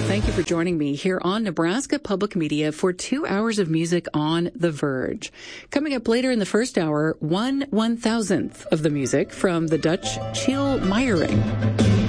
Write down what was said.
Thank you for joining me here on Nebraska Public Media for 2 hours of music on The Verge. Coming up later in the first hour, 1/1000th of the music from the Dutch Chill Meyering.